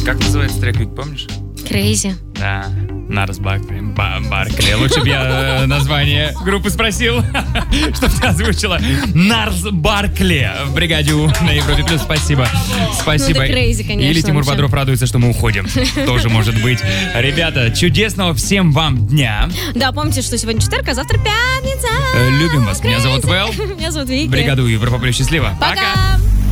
Как называется трек, Вик, помнишь? Crazy. Да, Нарс Баркли. Лучше бы я название группы спросил, чтобы ты озвучила. Нарс Баркли в бригаде У на Европе Плюс. Спасибо. Спасибо. Ну, это crazy, конечно. Или Тимур Бодров радуется, что мы уходим. Тоже может быть. Ребята, чудесного всем вам дня. Да, помните, что сегодня четверг, а завтра пятница. Любим вас. Меня зовут Вэл. Меня зовут Вики. Бригаду Европа Плюс. Счастливо. Пока.